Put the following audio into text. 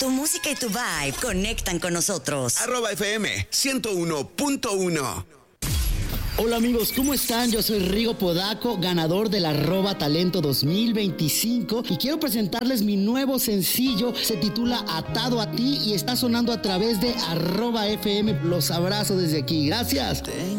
Tu música y tu vibe conectan con nosotros. @FM 101.1. Hola amigos, ¿cómo están? Yo soy Rigo Podaco, ganador del @talento 2025 y quiero presentarles mi nuevo sencillo. Se titula Atado a ti y está sonando a través de @FM. Los abrazo desde aquí. Gracias.